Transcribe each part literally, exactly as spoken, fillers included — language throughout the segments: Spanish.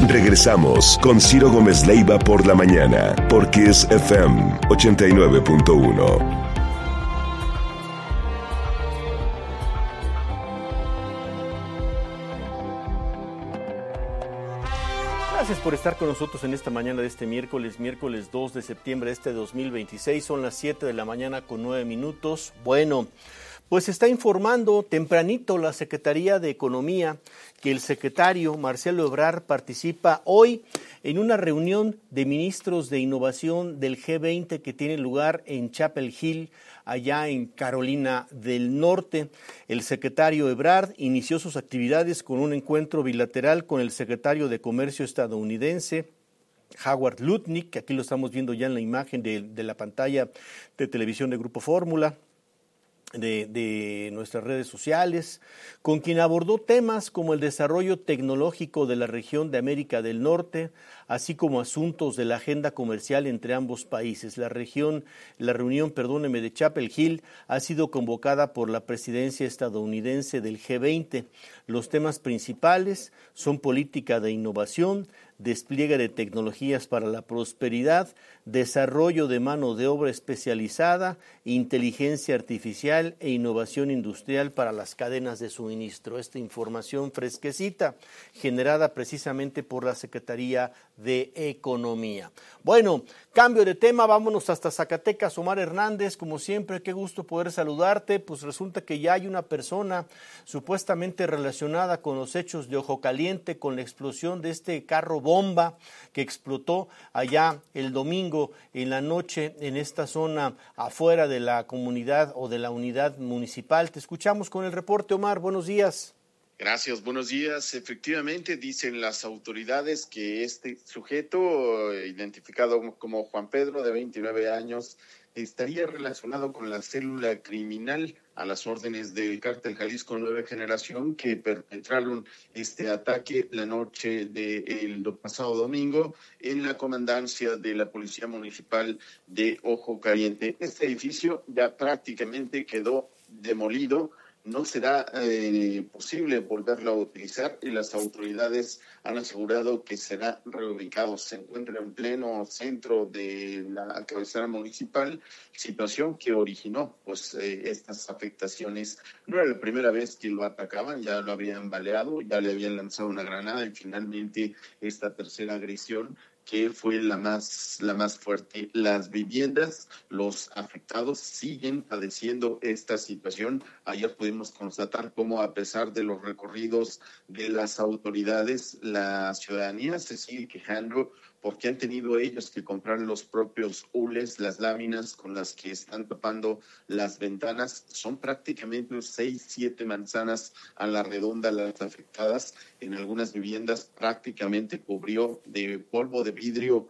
Regresamos con Ciro Gómez Leiva por la mañana, por Kiss F M ochenta y nueve punto uno. Gracias por estar con nosotros en esta mañana de este miércoles, miércoles dos de septiembre de este dos mil veintiséis. Son las siete de la mañana con nueve minutos. Bueno, pues está informando tempranito la Secretaría de Economía que el secretario Marcelo Ebrard participa hoy en una reunión de ministros de innovación del G veinte que tiene lugar en Chapel Hill, allá en Carolina del Norte. El secretario Ebrard inició sus actividades con un encuentro bilateral con el secretario de Comercio estadounidense, Howard Lutnick, que aquí lo estamos viendo ya en la imagen de, de la pantalla de televisión de Grupo Fórmula, de, de nuestras redes sociales, con quien abordó temas como el desarrollo tecnológico de la región de América del Norte, así como asuntos de la agenda comercial entre ambos países. La región, la reunión, perdóneme, de Chapel Hill ha sido convocada por la presidencia estadounidense del G veinte. Los temas principales son política de innovación, despliegue de tecnologías para la prosperidad, desarrollo de mano de obra especializada, inteligencia artificial e innovación industrial para las cadenas de suministro. Esta información fresquecita, generada precisamente por la Secretaría de Economía. Bueno, cambio de tema, vámonos hasta Zacatecas. Omar Hernández, como siempre, qué gusto poder saludarte. Pues resulta que ya hay una persona supuestamente relacionada con los hechos de Ojo Caliente, con la explosión de este carro bomba que explotó allá el domingo en la noche en esta zona afuera de la comunidad o de la unidad municipal. Te escuchamos con el reporte, Omar. Buenos días. Gracias, buenos días. Efectivamente, dicen las autoridades que este sujeto, identificado como Juan Pedro, de veintinueve años, estaría relacionado con la célula criminal a las órdenes del Cártel Jalisco Nueva Generación, que perpetraron este ataque la noche del pasado domingo en la comandancia de la Policía Municipal de Ojo Caliente. Este edificio ya prácticamente quedó demolido. No será eh, posible volverlo a utilizar y las autoridades han asegurado que será reubicado. Se encuentra en pleno centro de la cabecera municipal, situación que originó pues eh, estas afectaciones. No era la primera vez que lo atacaban, ya lo habían baleado, ya le habían lanzado una granada y finalmente esta tercera agresión, que fue la más, la más fuerte. Las viviendas, los afectados siguen padeciendo esta situación. Ayer pudimos constatar cómo, a pesar de los recorridos de las autoridades, la ciudadanía se sigue quejando porque han tenido ellos que comprar los propios hules, las láminas con las que están tapando las ventanas. Son prácticamente seis, siete manzanas a la redonda las afectadas. En algunas viviendas prácticamente cubrió de polvo de vidrio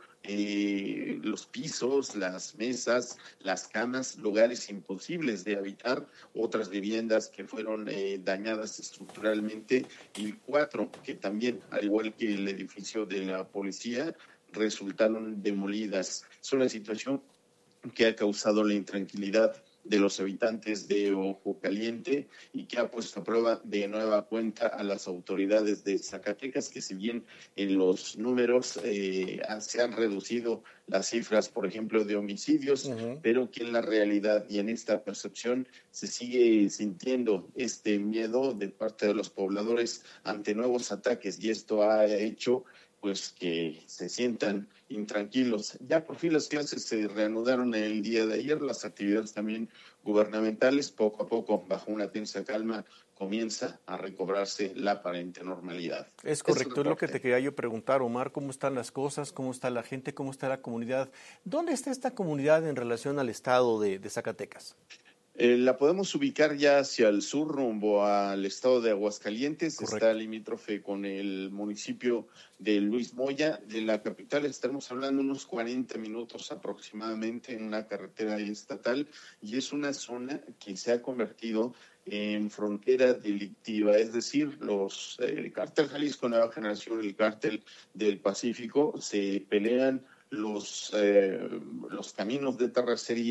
eh, los pisos, las mesas, las camas, lugares imposibles de habitar. Otras viviendas que fueron eh, dañadas estructuralmente y cuatro que también, al igual que el edificio de la policía, resultaron demolidas. Es una situación que ha causado la intranquilidad de los habitantes de Ojo Caliente y que ha puesto a prueba de nueva cuenta a las autoridades de Zacatecas, que si bien en los números eh, se han reducido las cifras, por ejemplo, de homicidios, uh-huh. pero que en la realidad y en esta percepción se sigue sintiendo este miedo de parte de los pobladores ante nuevos ataques, y esto ha hecho pues que se sientan intranquilos. Ya por fin las clases se reanudaron el día de ayer, las actividades también gubernamentales, poco a poco, bajo una tensa calma, comienza a recobrarse la aparente normalidad. Es correcto, es lo que te quería yo preguntar, Omar, ¿cómo están las cosas? ¿Cómo está la gente? ¿Cómo está la comunidad? ¿Dónde está esta comunidad en relación al estado de, de Zacatecas? Eh, la podemos ubicar ya hacia el sur, rumbo al estado de Aguascalientes. Correcto. Está limítrofe con el municipio de Luis Moya. De la capital estaremos hablando unos cuarenta minutos aproximadamente en una carretera estatal, y es una zona que se ha convertido en frontera delictiva, es decir, los eh, el Cártel Jalisco Nueva Generación, el Cártel del Pacífico, se pelean los, eh, los caminos de terracería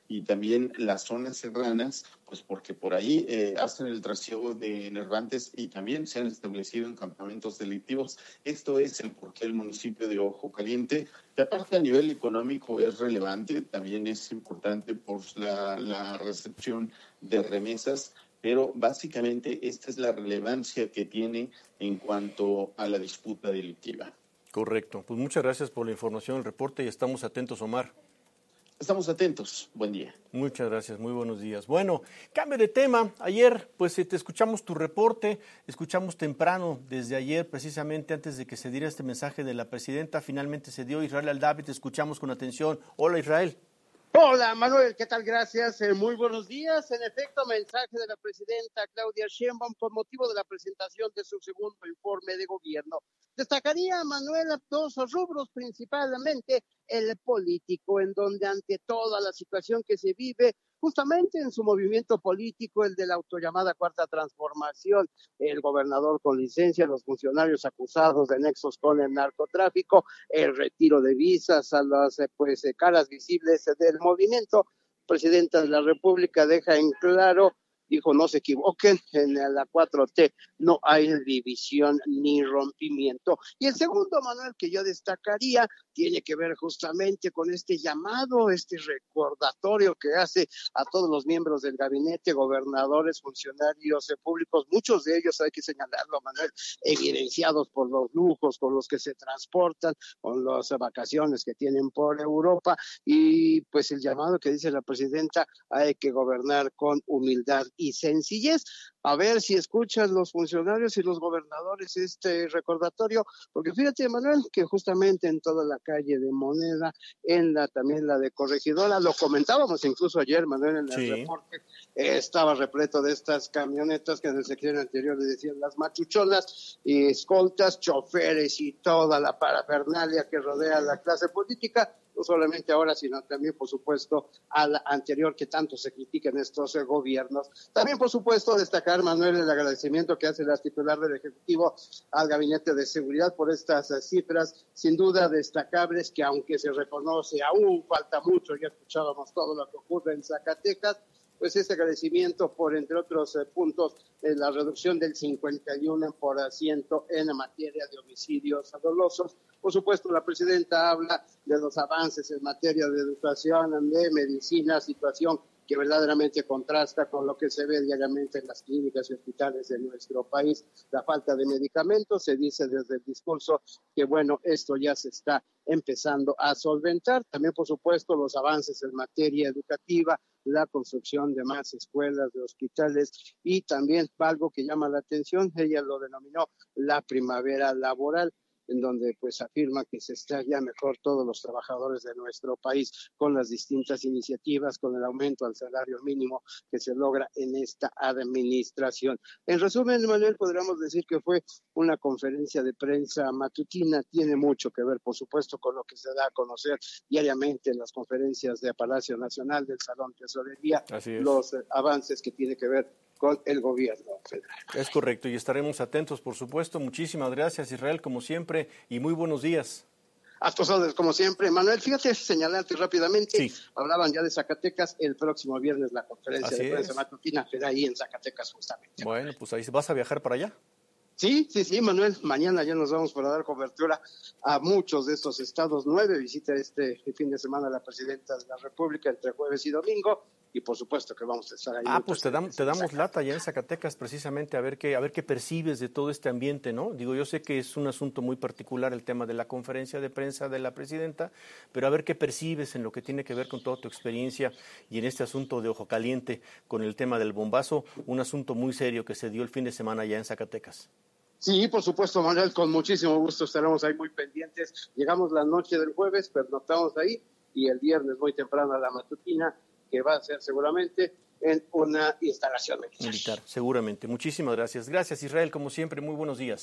y también las zonas serranas, pues porque por ahí eh, hacen el trasiego de enervantes y también se han establecido en campamentos delictivos. Esto es el porqué el municipio de Ojo Caliente, que aparte a nivel económico es relevante, también es importante por la, la recepción de remesas, pero básicamente esta es la relevancia que tiene en cuanto a la disputa delictiva. Correcto. Pues muchas gracias por la información, el reporte, y estamos atentos, Omar. Estamos atentos. Buen día. Muchas gracias, muy buenos días. Bueno, cambio de tema. Ayer, pues te escuchamos tu reporte, escuchamos temprano, desde ayer, precisamente antes de que se diera este mensaje de la presidenta, finalmente se dio. Israel Aldave, te escuchamos con atención. Hola, Israel. Hola, Manuel, ¿qué tal? Gracias. Eh, muy buenos días. En efecto, mensaje de la presidenta Claudia Sheinbaum con motivo de la presentación de su segundo informe de gobierno. Destacaría, Manuel, dos rubros, principalmente el político, en donde ante toda la situación que se vive, justamente en su movimiento político, el de la autollamada Cuarta Transformación, el gobernador con licencia, los funcionarios acusados de nexos con el narcotráfico, el retiro de visas a las pues, caras visibles del movimiento, presidenta de la República deja en claro, dijo, no se equivoquen, en la cuatro T no hay división ni rompimiento. Y el segundo, Manuel, que yo destacaría, tiene que ver justamente con este llamado, este recordatorio que hace a todos los miembros del gabinete, gobernadores, funcionarios públicos, muchos de ellos, hay que señalarlo, Manuel, evidenciados por los lujos con los que se transportan, con las vacaciones que tienen por Europa, y pues el llamado que dice la presidenta, hay que gobernar con humildad y sencillez. A ver si escuchan los funcionarios y los gobernadores este recordatorio, porque fíjate, Manuel, que justamente en toda la calle de Moneda, en la también la de Corregidora, lo comentábamos incluso ayer, Manuel, en el sí. reporte, eh, estaba repleto de estas camionetas que en el sexenio anterior le decían las machuchonas, y escoltas, choferes y toda la parafernalia que rodea a la clase política, no solamente ahora, sino también, por supuesto, a la anterior que tanto se critican estos eh, gobiernos. También, por supuesto, destacar, Manuel, el agradecimiento que hace la titular del Ejecutivo al Gabinete de Seguridad por estas eh, cifras, sin duda destacables, que aunque se reconoce, aún falta mucho, ya escuchábamos todo lo que ocurre en Zacatecas, pues ese agradecimiento por, entre otros eh, puntos, eh, la reducción del cincuenta y uno por ciento en materia de homicidios dolosos. Por supuesto, la presidenta habla de los avances en materia de educación, de medicina, situación que verdaderamente contrasta con lo que se ve diariamente en las clínicas y hospitales de nuestro país. La falta de medicamentos, se dice desde el discurso que, bueno, esto ya se está empezando a solventar. También, por supuesto, los avances en materia educativa, la construcción de más escuelas, de hospitales, y también algo que llama la atención, ella lo denominó la primavera laboral, en donde pues afirma que se está ya mejor todos los trabajadores de nuestro país con las distintas iniciativas, con el aumento al salario mínimo que se logra en esta administración. En resumen, Manuel, podríamos decir que fue una conferencia de prensa matutina, tiene mucho que ver, por supuesto, con lo que se da a conocer diariamente en las conferencias de Palacio Nacional, del Salón Tesorería, los eh, avances que tiene que ver con el gobierno federal. Es correcto, y estaremos atentos, por supuesto. Muchísimas gracias, Israel, como siempre, y muy buenos días. A tus órdenes, como siempre. Manuel, fíjate, señalarte rápidamente, sí. Hablaban ya de Zacatecas, el próximo viernes la conferencia Así de prensa es. matutina será ahí en Zacatecas justamente. Bueno, pues ahí vas a viajar para allá. Sí, sí, sí, Manuel, mañana ya nos vamos para dar cobertura a muchos de estos estados. Nueve visita este fin de semana la presidenta de la República entre jueves y domingo, y por supuesto que vamos a estar ahí. Ah, pues te, dam, te damos lata ya en Zacatecas precisamente a ver qué a ver qué percibes de todo este ambiente, ¿no? Digo, yo sé que es un asunto muy particular el tema de la conferencia de prensa de la presidenta, pero a ver qué percibes en lo que tiene que ver con toda tu experiencia y en este asunto de Ojo Caliente con el tema del bombazo, un asunto muy serio que se dio el fin de semana ya en Zacatecas. Sí, por supuesto, Manuel, con muchísimo gusto estaremos ahí muy pendientes. Llegamos la noche del jueves, pernoctamos ahí, y el viernes muy temprano a la matutina, que va a ser seguramente en una instalación militar. Militar, seguramente. Muchísimas gracias. Gracias, Israel, como siempre, muy buenos días.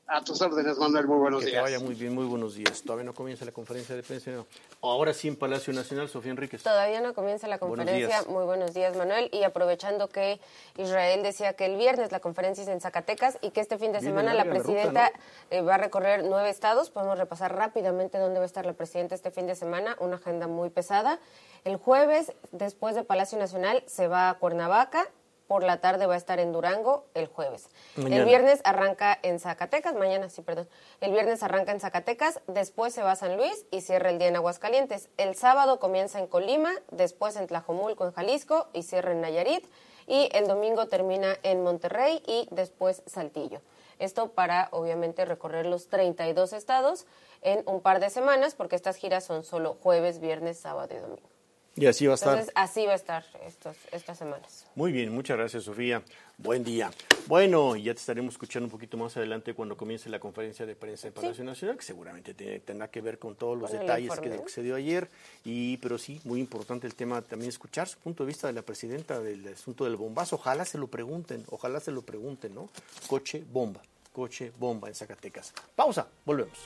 A tus órdenes, Manuel, muy buenos que días. Que te vaya muy bien, muy buenos días. Todavía no comienza la conferencia de prensa. No. Ahora sí en Palacio Nacional, Sofía Enríquez. Todavía no comienza la conferencia. Buenos muy buenos días, Manuel. Y aprovechando que Israel decía que el viernes la conferencia es en Zacatecas y que este fin de Viene semana la presidenta la ruta, ¿no? eh, va a recorrer nueve estados. Podemos repasar rápidamente dónde va a estar la presidenta este fin de semana. Una agenda muy pesada. El jueves, después de Palacio Nacional, se va a Cuernavaca. Por la tarde va a estar en Durango el jueves. Mañana. El viernes arranca en Zacatecas, mañana sí, perdón. El viernes arranca en Zacatecas, después se va a San Luis y cierra el día en Aguascalientes. El sábado comienza en Colima, después en Tlajomulco, en Jalisco y cierra en Nayarit. Y el domingo termina en Monterrey y después Saltillo. Esto para, obviamente, recorrer los treinta y dos estados en un par de semanas, porque estas giras son solo jueves, viernes, sábado y domingo. Y así va a estar. Entonces, así va a estar estos, estas semanas. Muy bien, muchas gracias, Sofía. Buen día. Bueno, ya te estaremos escuchando un poquito más adelante cuando comience la conferencia de prensa de Palacio sí. Nacional, que seguramente tiene, tendrá que ver con todos los con detalles informe, que, ¿no? que se dio ayer. Y, pero sí, muy importante el tema también escuchar su punto de vista de la presidenta del asunto del bombazo. Ojalá se lo pregunten, ojalá se lo pregunten, ¿no? Coche bomba, coche bomba en Zacatecas. Pausa, volvemos.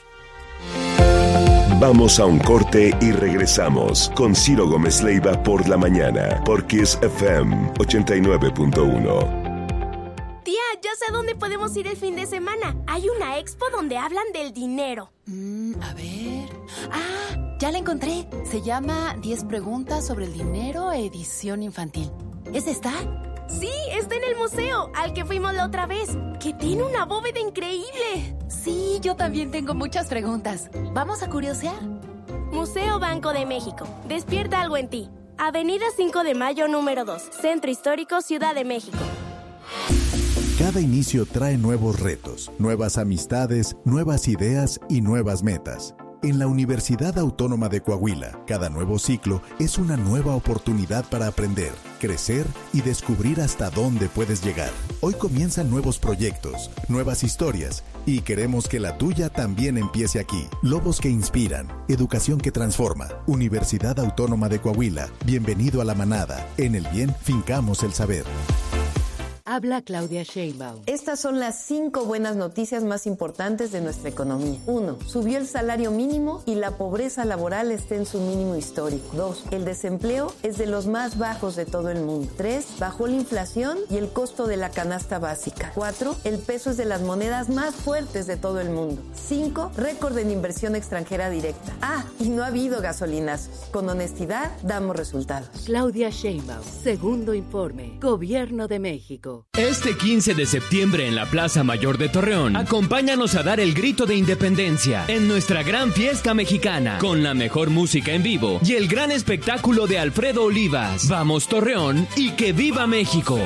Vamos a un corte y regresamos con Ciro Gómez Leiva por la mañana, por Kiss F M ochenta y nueve punto uno. Tía, ya sé dónde podemos ir el fin de semana. Hay una expo donde hablan del dinero. Mm, a ver... Ah, ya la encontré. Se llama diez preguntas sobre el dinero, edición infantil. ¿Es esta? Sí, está en el museo, al que fuimos la otra vez, que tiene una bóveda increíble. Sí, yo también tengo muchas preguntas. ¿Vamos a curiosear? Museo Banco de México. Despierta algo en ti. Avenida cinco de mayo, número dos. Centro Histórico, Ciudad de México. Cada inicio trae nuevos retos, nuevas amistades, nuevas ideas y nuevas metas. En la Universidad Autónoma de Coahuila, cada nuevo ciclo es una nueva oportunidad para aprender, crecer y descubrir hasta dónde puedes llegar. Hoy comienzan nuevos proyectos, nuevas historias y queremos que la tuya también empiece aquí. Lobos que inspiran, educación que transforma. Universidad Autónoma de Coahuila, bienvenido a la manada. En el bien, fincamos el saber. Habla Claudia Sheinbaum. Estas son las cinco buenas noticias más importantes de nuestra economía. Uno, subió el salario mínimo y la pobreza laboral está en su mínimo histórico. Dos, el desempleo es de los más bajos de todo el mundo. Tres, bajó la inflación y el costo de la canasta básica. Cuatro, el peso es de las monedas más fuertes de todo el mundo. Cinco, récord en inversión extranjera directa. Ah, y no ha habido gasolinazos. Con honestidad, damos resultados. Claudia Sheinbaum, segundo informe, Gobierno de México. Este quince de septiembre en la Plaza Mayor de Torreón, acompáñanos a dar el grito de independencia en nuestra gran fiesta mexicana, con la mejor música en vivo y el gran espectáculo de Alfredo Olivas. Vamos Torreón y que viva México.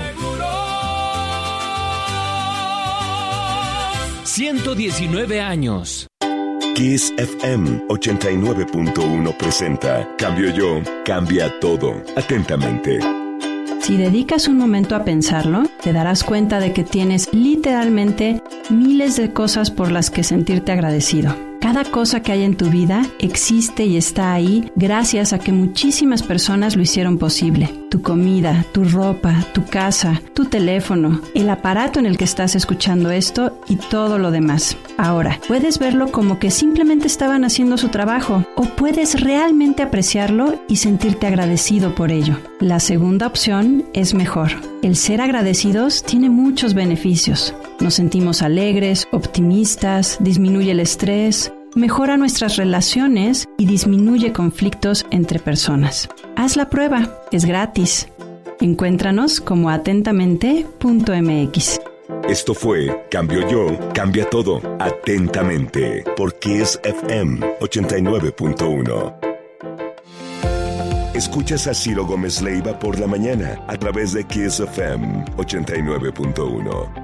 ciento diecinueve años. Kiss F M ochenta y nueve punto uno presenta Cambio Yo, cambia todo. Atentamente. Si dedicas un momento a pensarlo, te darás cuenta de que tienes literalmente miles de cosas por las que sentirte agradecido. Cada cosa que hay en tu vida existe y está ahí gracias a que muchísimas personas lo hicieron posible. Tu comida, tu ropa, tu casa, tu teléfono, el aparato en el que estás escuchando esto y todo lo demás. Ahora, puedes verlo como que simplemente estaban haciendo su trabajo o puedes realmente apreciarlo y sentirte agradecido por ello. La segunda opción es mejor. El ser agradecidos tiene muchos beneficios. Nos sentimos alegres, optimistas, disminuye el estrés, mejora nuestras relaciones y disminuye conflictos entre personas. Haz la prueba, es gratis. Encuéntranos como atentamente punto m x. Esto fue Cambio Yo, cambia todo. Atentamente, por Kiss F M ochenta y nueve punto uno. Escuchas a Ciro Gómez Leiva por la mañana a través de Kiss F M ochenta y nueve punto uno.